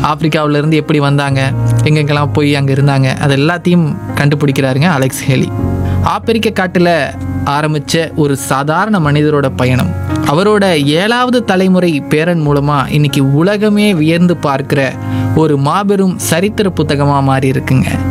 ஆப்பிரிக்காவிலேருந்து எப்படி வந்தாங்க, எங்கெங்கெல்லாம் போய் அங்கே இருந்தாங்க, அது எல்லாத்தையும் கண்டுபிடிக்கிறாருங்க அலெக்ஸ் ஹேலி. ஆப்பிரிக்க காட்டில் ஆரம்பித்த ஒரு சாதாரண மனிதரோட பயணம் அவரோட 7வது தலைமுறை பேரன் மூலமாக இன்னைக்கு உலகமே வியந்து பார்க்கிற ஒரு மாபெரும் சரித்திர புத்தகமாக மாறி இருக்குங்க.